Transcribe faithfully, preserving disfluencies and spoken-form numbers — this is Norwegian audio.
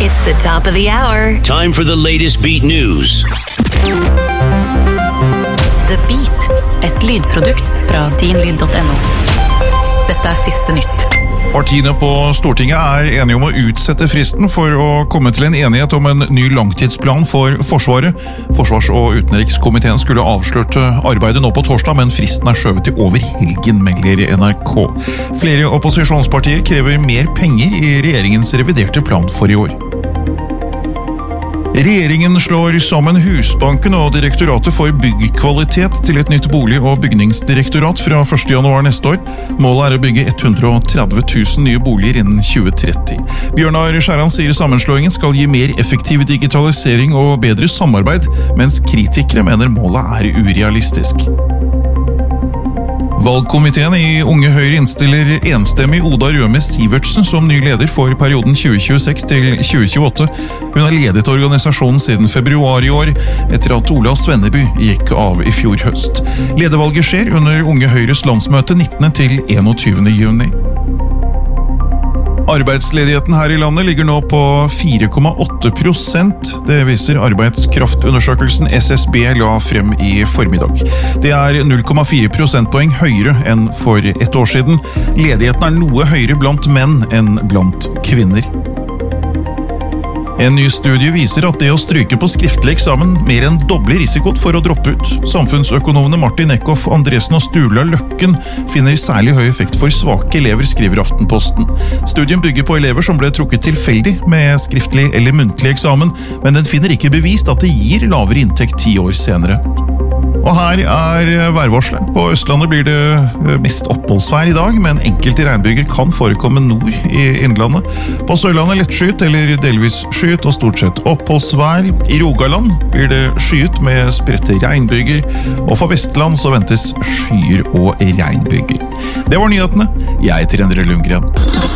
It's the top of the hour. Time for the latest Beat News. The Beat, et lydprodukt fra din lyd punktum no. Dette er siste nytt. Partiene på Stortinget er enige om å utsette fristen for å komme til en enighet om en ny langtidsplan for Forsvaret. Forsvars- og utenrikskomiteen skulle avslutte arbeidet nå på torsdag, men fristen er skjøvet til over helgen, melder N R K. Flere opposisjonspartier krever mer penger i regjeringens reviderte plan for i år. Regjeringen slår sammen Husbanken og Direktoratet for byggkvalitet til et nytt bolig- og bygningsdirektorat fra første januar neste år. Målet er å bygge hundre og tretti tusen nye boliger innen tjue tretti. Bjørnar Skjæran sier sammenslåingen skal gi mer effektiv digitalisering og bedre samarbeid, mens kritikere mener målet er urealistisk. Valgkomiteen i Unge Høyre innstiller enstemmig Oda Røme Sivertsen som ny leder for perioden tjue tjueseks til tjue tjueåtte. Hun har ledet organisasjonen siden februar i år, etter at Ola Svenneby gikk av i fjor høst. Ledervalget skjer under Unge Høyres landsmøte nittende til enogtyvende juni. Arbeidsledigheten her i landet ligger nå på fire komma åtte prosent. Det viser arbeidskraftundersøkelsen S S B la frem i formiddag. Det er null komma fire prosentpoeng høyere enn for ett år siden. Ledigheten er noe høyere blant menn enn blant kvinner. En ny studie viser at det å stryke på skriftlig eksamen mer enn dobler risikoen for å droppe ut. Samfunnsøkonomene Martin Eckhoff, Andresen og Sturla Løkken finner særlig høy effekt for svake elever, skriver Aftenposten. Studien bygger på elever som ble trukket tilfeldig med skriftlig eller muntlig eksamen, men den finner ikke bevist at det gir lavere inntekt ti år senere. Og her er værvarselet. På Østlandet blir det mest oppholdsvær i dag, men enkelte regnbyger kan forekomme nord i innlandet. På Sørlandet lettskyet eller delvis skyet og stort sett oppholdsvær. I Rogaland blir det skyet med spredte regnbyger, og for Vestland så ventes skyer og regnbyger. Det var nyhetene. Jeg heter Endre Lundgren.